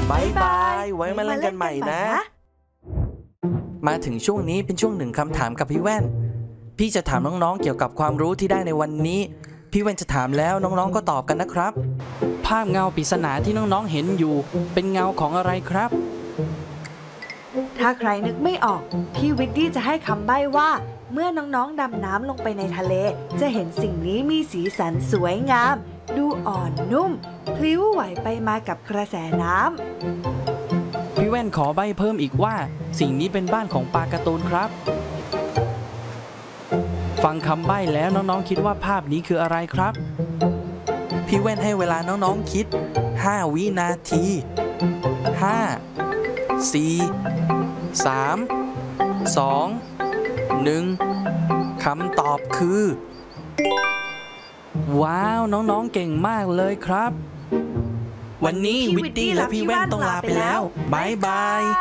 บายบายไว้มาเล่นกันใหม่นะมาถึงช่วงนี้เป็นช่วง1คำถามกับพี่แว่นพี่จะถามน้องๆเกี่ยวกับความรู้ที่ได้ในวันนี้พี่แว่นจะถามแล้วน้องๆก็ตอบกันนะครับภาพเงาปริศนาที่น้องๆเห็นอยู่เป็นเงาของอะไรครับถ้าใครนึกไม่ออกพี่วิดดี้จะให้คำใบ้ว่าเมื่อน้องๆดำน้ำลงไปในทะเลจะเห็นสิ่งนี้มีสีสันสวยงามดูอ่อนนุ่มพลิ้วไหวไปมากับกระแสน้ำพี่แว่นขอใบ้เพิ่มอีกว่าสิ่งนี้เป็นบ้านของปลาการ์ตูนครับฟังคำใบ้แล้วน้องๆคิดว่าภาพนี้คืออะไรครับพี่แว่นให้เวลาน้องๆคิด5 วินาที5 4 3 2 1คำตอบคือว้าวน้องๆเก่งมากเลยครับวันนี้วิดดี้และพี่แว่นต้องลาไปแล้วบ๊ายบาย